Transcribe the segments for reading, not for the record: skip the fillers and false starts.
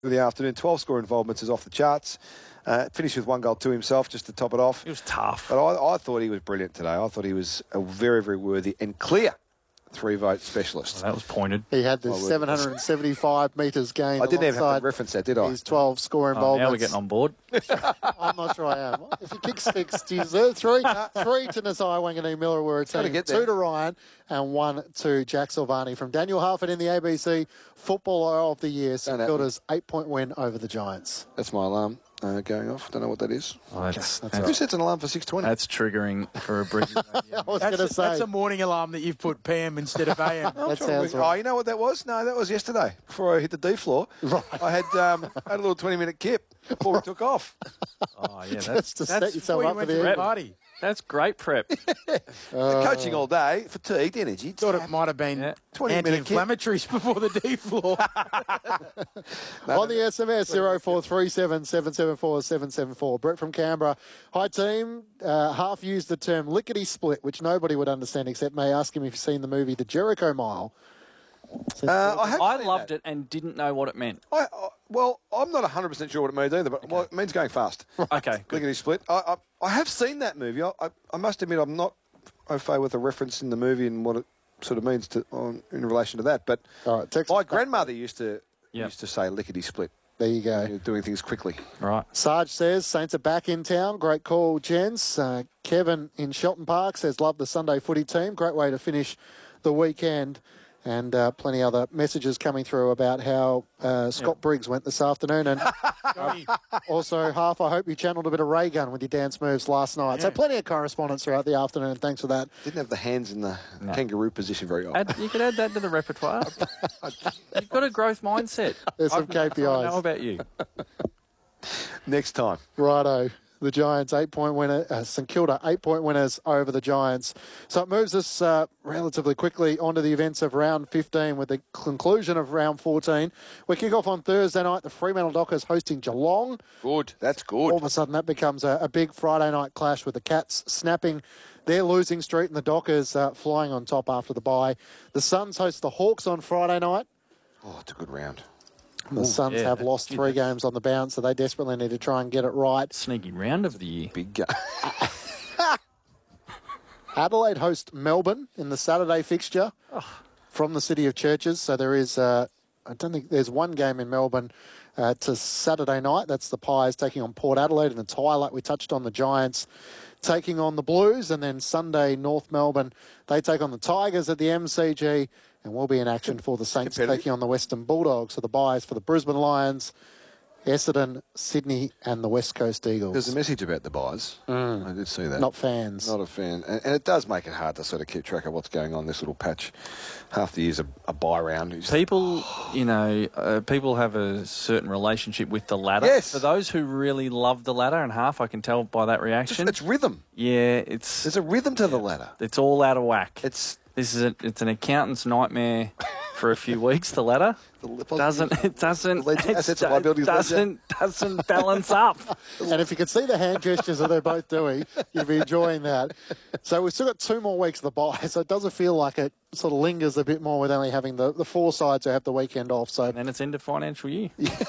the afternoon. 12 score involvements is off the charts. Finished with 1 goal to himself just to top it off. It was tough. But I thought he was brilliant today. I thought he was a very, very worthy and clear 3-vote specialist. Well, that was pointed. He had the 775 metres gained. I didn't even have to reference that, did I? His 12 score involvements. Now we're getting on board. I'm not sure I am. If he kicks 6, do you deserve 3? 3 to Nasai Wanganeen Miller were a team. 2 to Ryan and 1 to Jack Silvani. From Daniel Harford in the ABC Footballer of the Year, St Kilda's 8-point win over the Giants. That's my alarm going off. Don't know what that is. Oh, that's Who sets an alarm for 6:20? That's triggering for a Bridges. I was going to say. That's a morning alarm that you've put PM instead of AM. That sounds right. Oh, you know what that was? No, that was yesterday. Before I hit the D floor, Right. I had a little 20-minute kip before we took off. Oh, yeah, Just to set yourself Before you up for went to the the end. party. that's great prep. Coaching all day, fatigued, energy. Thought it might have been 20-minute kip. anti-inflammatories before the D floor. On the SMS, 0437 774 774. Brett from Canberra. Hi, team. Half used the term lickety-split, which nobody would understand except may ask him if you've seen the movie The Jericho Mile. I loved it and didn't know what it meant. Well, I'm not 100% sure what it means either, but well, it means going fast. Okay, good. Lickety split. I have seen that movie. I must admit I'm not au fait with a reference in the movie and what it sort of means in relation to that. But All right, text my us back. grandmother used to say lickety split, There you go. doing things quickly. Right. Sarge says, Saints are back in town. Great call, gents. Kevin in Shelton Park says, love the Sunday footy team. Great way to finish the weekend. And plenty other messages coming through about how Scott Briggs went this afternoon. And also, I hope you channeled a bit of Ray Gun with your dance moves last night. Yeah. So plenty of correspondence throughout the afternoon. Thanks for that. Didn't have the hands in the kangaroo position very often. You could add that to the repertoire. You've got a growth mindset. There's some I know KPIs. about you. Next time. Righto. The Giants, 8-point winner. St Kilda, 8-point winners over the Giants. So it moves us relatively quickly onto the events of round 15 with the conclusion of round 14. We kick off on Thursday night. The Fremantle Dockers hosting Geelong. Good. That's good. All of a sudden, that becomes a big Friday night clash with the Cats snapping their losing streak and the Dockers flying on top after the bye. The Suns host the Hawks on Friday night. Oh, it's a good round. The Suns have lost 3 games on the bounce, so they desperately need to try and get it right. Sneaky round of the year. Big game. Adelaide host Melbourne in the Saturday fixture from the City of Churches. So there is, I don't think there's one game in Melbourne to Saturday night. That's the Pies taking on Port Adelaide in the tie, like we touched on, the Giants taking on the Blues. And then Sunday, North Melbourne, they take on the Tigers at the MCG. And we'll be in action for the Saints taking on the Western Bulldogs. So the buys for the Brisbane Lions, Essendon, Sydney and the West Coast Eagles. There's a message about the buys. I did see that. Not fans. Not a fan. And it does make it hard to sort of keep track of what's going on this little patch. Half the year's a buy round. People, people have a certain relationship with the ladder. Yes. For those who really love the ladder, and half I can tell by that reaction. It's rhythm. Yeah, There's a rhythm to the ladder. it's all out of whack. It's It's an accountant's nightmare for a few weeks. The ladder doesn't assets and liabilities doesn't balance up. And if you could see the hand gestures that they're both doing, you'd be enjoying that. So we've still got 2 more weeks of the bye, so it doesn't feel like it sort of lingers a bit more with only having the 4 sides who have the weekend off. So And then it's end of financial year.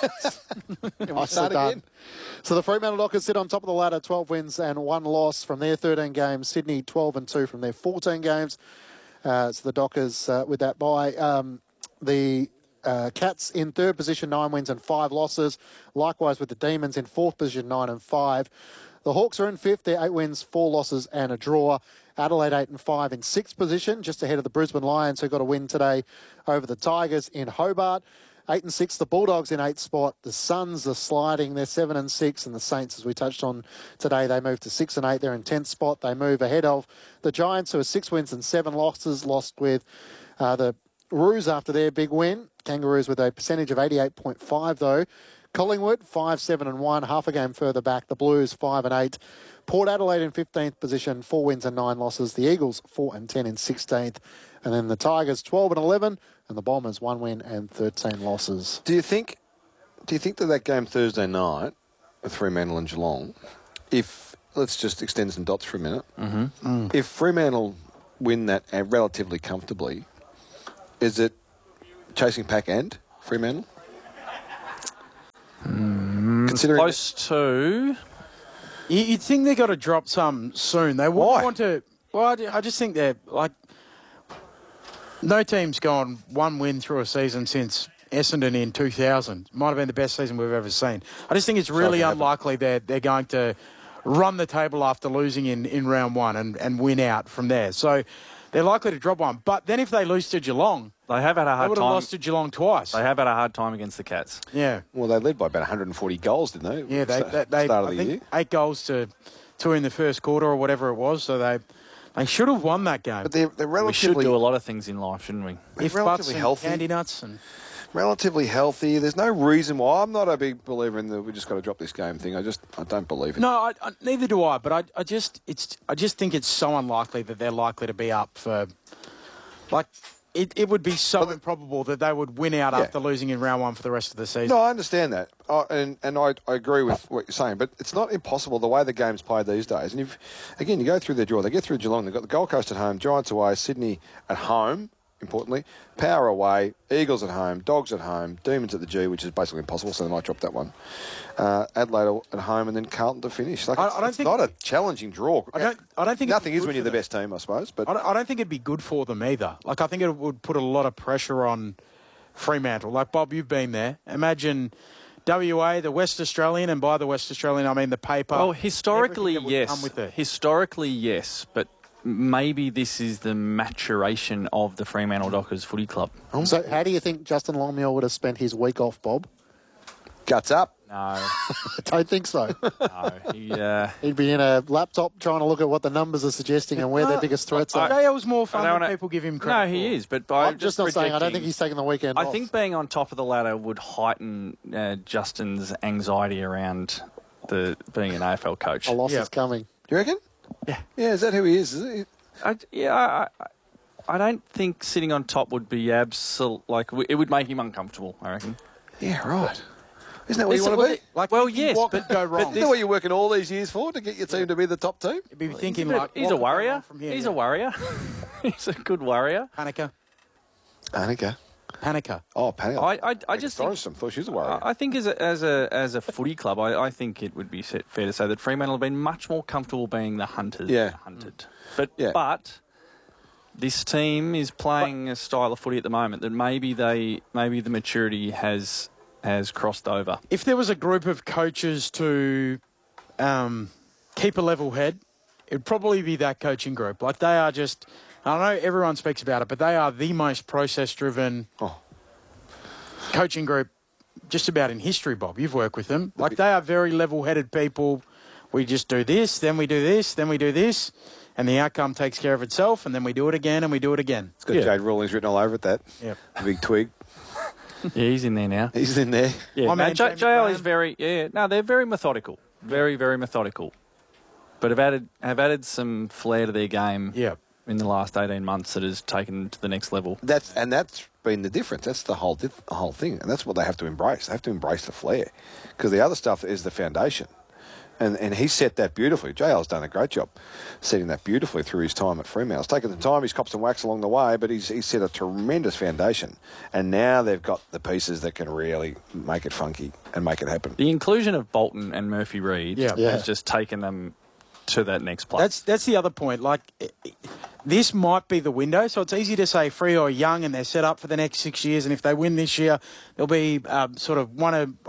nicely done. So the Fremantle Dockers sit on top of the ladder, 12 wins and 1 loss from their 13 games. Sydney 12-2 from their 14 games. So the Dockers with that bye. The Cats in 3rd position, 9 wins and 5 losses. Likewise with the Demons in 4th position, 9 and 5. The Hawks are in 5th. They're 8 wins, 4 losses and a draw. Adelaide 8 and 5 in 6th position, just ahead of the Brisbane Lions, who got a win today over the Tigers in Hobart. 8 and 6, the Bulldogs in 8th spot. The Suns are sliding. They're 7 and 6. And the Saints, as we touched on today, they move to 6 and 8. They're in 10th spot. They move ahead of the Giants, who are 6 wins and 7 losses, lost with the Roos after their big win. Kangaroos with a percentage of 88.5, though. Collingwood, 5-7-1, half a game further back. The Blues, 5 and 8. Port Adelaide in 15th position, 4 wins and 9 losses. The Eagles, 4 and 10 in 16th. And then the Tigers, 12 and 11. And the Bombers, 1 win and 13 losses. Do you think that game Thursday night with Fremantle and Geelong, if, let's just extend some dots for a minute, if Fremantle win that relatively comfortably, is it chasing pack and Fremantle? Considering Close to. You'd think they got to drop some soon. They wouldn't Why? want to. Well, I just think they're like. No team's gone one win through a season since Essendon in 2000. Might have been the best season we've ever seen. I just think it's really unlikely they're going to run the table after losing in round one and win out from there. So they're likely to drop one. But then if they lose to Geelong, They have had a they hard would have time. lost to Geelong twice. They have had a hard time against the Cats. Yeah. well, they led by about 140 goals, didn't they? Yeah, they Start of I the think year. 8 goals to 2 in the first quarter or whatever it was. So they should have won that game. But they're We should relatively do a lot of things in life, shouldn't we? If relatively butts and healthy. candy nuts and relatively healthy. There's no reason why. I'm not a big believer in the we just got to drop this game thing. I don't believe it. no, I neither do I. But I just think it's so unlikely that they're likely to be up for like. It would be so improbable that they would win out Yeah. after losing in round one for the rest of the season. No, I understand that, and I agree with what you're saying, but it's not impossible the way the game's played these days. And if again you go through their draw, they get through Geelong, they've got the Gold Coast at home, Giants away, Sydney at home, importantly, Power away, Eagles at home, Dogs at home, Demons at the G, which is basically impossible, so they might drop that one. Adelaide at home, and then Carlton to finish. Like I don't it's think- not a challenging draw. I don't think Nothing it'd is be when good you're the for them. best team, I suppose. But I don't think it'd be good for them either. Like, I think it would put a lot of pressure on Fremantle. Like, Bob, you've been there. Imagine WA, the West Australian, and by the West Australian, I mean the paper. Well, historically, everything that would come yes. with it. Historically, yes. But maybe this is the maturation of the Fremantle Dockers Footy Club. So how do you think Justin Longmuir would have spent his week off, Bob? guts up. No, I don't think so. no. He'd be in a laptop trying to look at what the numbers are suggesting and where their biggest threats are. JL was more fun I don't than wanna- people give him credit No, he for. is. But I'm just not saying I don't think he's taking the weekend I off. think being on top of the ladder would heighten Justin's anxiety around being an AFL coach. a loss Yeah. is coming. Do you reckon? Yeah. Yeah, is that who he is? Is it? I don't think sitting on top would be it would make him uncomfortable, I reckon. Yeah, right. Isn't that what you want to be? Like, Well, thinking yes, what but- could go wrong. Isn't that what you're working all these years for, to get your team to be the top team? You'd be thinking He's like, a what could go warrior. wrong from here? He's Yeah. a warrior. He's a good warrior. Panica. Annika. Panica. Oh, Panic. I just think, thought she was a warrior. I think as a footy club, I think it would be fair to say that Fremantle have been much more comfortable being the hunters. Yeah. than the hunted. But Yeah. but this team is playing a style of footy at the moment that maybe the maturity has crossed over. If there was a group of coaches to keep a level head, it'd probably be that coaching group. Like, they are just, I know everyone speaks about it, but they are the most process-driven Oh. coaching group just about in history, Bob. You've worked with them. Like, they are very level-headed people. We just do this, then we do this, then we do this, and the outcome takes care of itself, and then we do it again, and we do it again. It's got Yeah. Jade Rawlings written all over it, that. Yep. The big twig. Yeah, he's in there now. He's in there. Yeah, My no, man, Jamie JL is Graham. they're very methodical. Very, very methodical. But have added some flair to their game Yeah. in the last 18 months that has taken them to the next level. That's been the difference. That's the whole thing, and that's what they have to embrace. They have to embrace the flair, because the other stuff is the foundation, and he set that beautifully. JL's done a great job setting that beautifully through his time at Fremantle. It's taken the time. He's copped some wax along the way, but he's set a tremendous foundation, and now they've got the pieces that can really make it funky and make it happen. The inclusion of Bolton and Murphy Reid Yeah. Yeah. has just taken them to that next place. That's the other point. Like, this might be the window, so it's easy to say Freo are young and they're set up for the next 6 years, and if they win this year, they'll be sort of one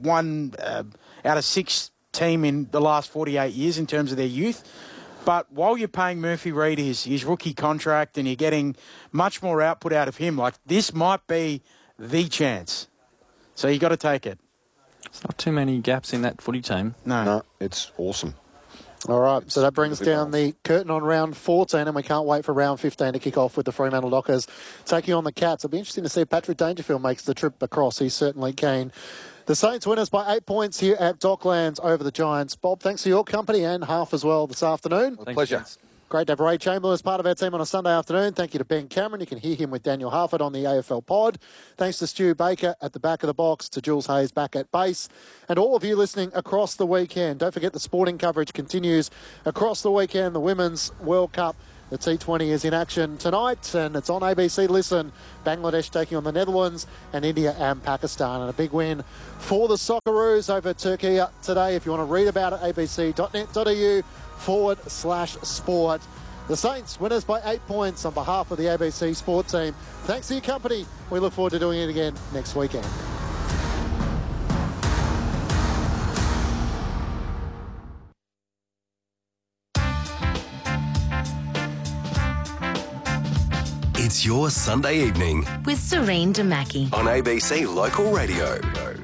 out of 6 team in the last 48 years in terms of their youth. But while you're paying Murphy Reid his rookie contract and you're getting much more output out of him, like, this might be the chance. So you got to take it. There's not too many gaps in that footy team. No, it's awesome. All right, so that brings Beautifully down the curtain on round 14, and we can't wait for round 15 to kick off with the Fremantle Dockers taking on the Cats. It'll be interesting to see if Patrick Dangerfield makes the trip across. He's certainly keen. The Saints winners by 8 points here at Docklands over the Giants. Bob, thanks for your company and half as well this afternoon. Thanks, Pleasure. gents. Great to have Ray Chamberlain as part of our team on a Sunday afternoon. Thank you to Ben Cameron. You can hear him with Daniel Harford on the AFL pod. Thanks to Stu Baker at the back of the box, to Jules Hayes back at base, and all of you listening across the weekend. Don't forget the sporting coverage continues across the weekend. The Women's World Cup The T20 is in action tonight, and it's on ABC Listen. Bangladesh taking on the Netherlands, and India and Pakistan. And a big win for the Socceroos over Turkey today. If you want to read about it, abc.net.au/sport. The Saints, winners by 8 points on behalf of the ABC Sport team. Thanks for your company. We look forward to doing it again next weekend. It's your Sunday evening with Serene Damaki on ABC Local Radio.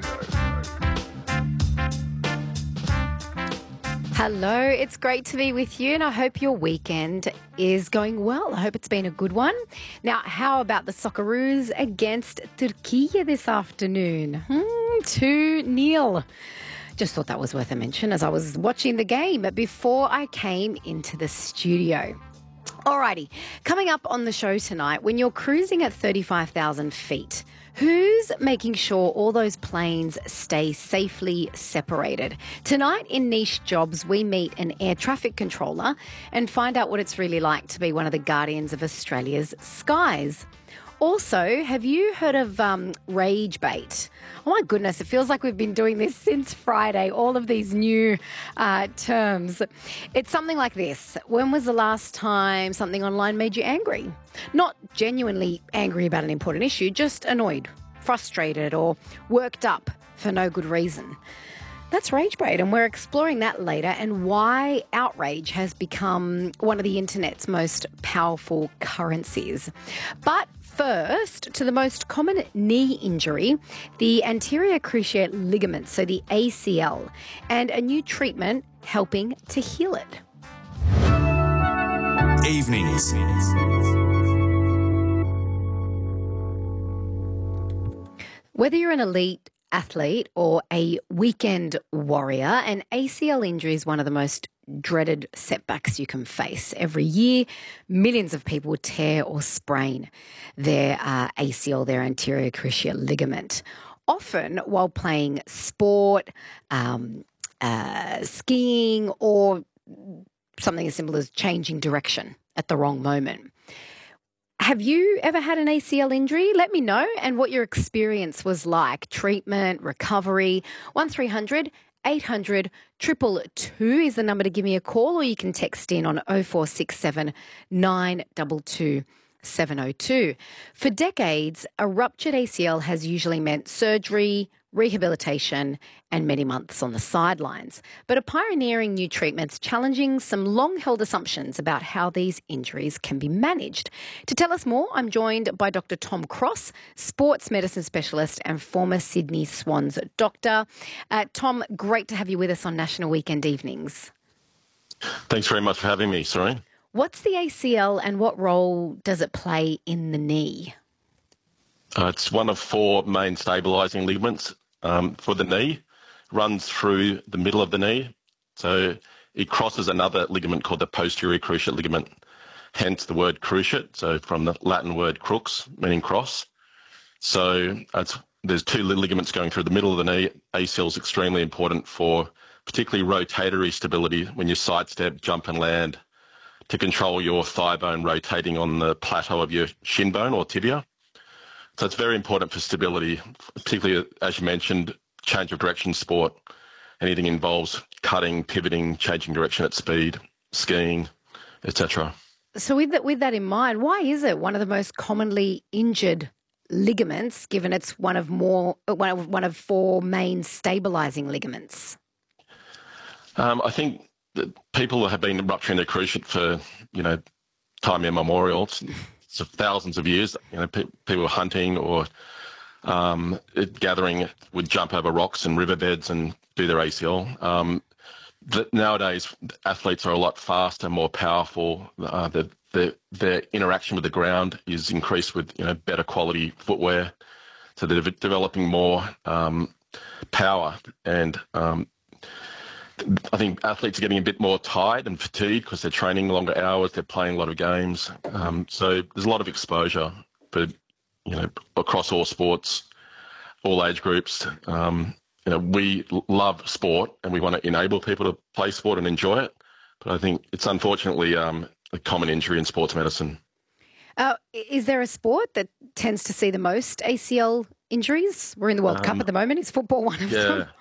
Hello, it's great to be with you, and I hope your weekend is going well. I hope it's been a good one. Now, how about the Socceroos against Turkey this afternoon? 2-0. Just thought that was worth a mention as I was watching the game before I came into the studio. Alrighty, coming up on the show tonight, when you're cruising at 35,000 feet, who's making sure all those planes stay safely separated? Tonight in Niche Jobs, we meet an air traffic controller and find out what it's really like to be one of the guardians of Australia's skies. Also, have you heard of rage bait? Oh my goodness, it feels like we've been doing this since Friday, all of these new terms. It's something like this. When was the last time something online made you angry? Not genuinely angry about an important issue, just annoyed, frustrated, or worked up for no good reason. That's rage bait, and we're exploring that later and why outrage has become one of the internet's most powerful currencies. But first, to the most common knee injury, the anterior cruciate ligament, so the ACL, and a new treatment helping to heal it. Evenings. Whether you're an elite athlete or a weekend warrior, an ACL injury is one of the most dreaded setbacks you can face. Every year, millions of people tear or sprain their ACL, their anterior cruciate ligament, often while playing sport, skiing, or something as simple as changing direction at the wrong moment. Have you ever had an ACL injury? Let me know and what your experience was like. Treatment, recovery, 1300 800 222 is the number to give me a call, or you can text in on 0467 922 702. For decades, a ruptured ACL has usually meant surgery, rehabilitation, and many months on the sidelines, but are pioneering new treatments challenging some long-held assumptions about how these injuries can be managed. To tell us more, I'm joined by Dr. Tom Cross, sports medicine specialist and former Sydney Swans doctor. Tom, great to have you with us on National Weekend Evenings. Thanks very much for having me, Serene. What's the ACL and what role does it play in the knee? It's one of four main stabilising ligaments for the knee. Runs through the middle of the knee. So it crosses another ligament called the posterior cruciate ligament, hence the word cruciate, so from the Latin word crux, meaning cross. So there's two ligaments going through the middle of the knee. ACL is extremely important for particularly rotatory stability when you sidestep, jump and land, to control your thigh bone rotating on the plateau of your shin bone or tibia. So it's very important for stability, particularly, as you mentioned, change of direction sport. Anything involves cutting, pivoting, changing direction at speed, skiing, etc. So with that in mind, why is it one of the most commonly injured ligaments, given it's one of four main stabilising ligaments? I think that people have been rupturing their cruciate for, time immemorial. So thousands of years, people were hunting or gathering would jump over rocks and riverbeds and do their ACL. Nowadays, athletes are a lot faster, more powerful. Their interaction with the ground is increased with better quality footwear. So they're developing more power, and I think athletes are getting a bit more tired and fatigued because they're training longer hours, they're playing a lot of games. So there's a lot of exposure for, across all sports, all age groups. We love sport and we want to enable people to play sport and enjoy it. But I think it's unfortunately a common injury in sports medicine. Is there a sport that tends to see the most ACL injuries? We're in the World Cup at the moment. Is football one of them?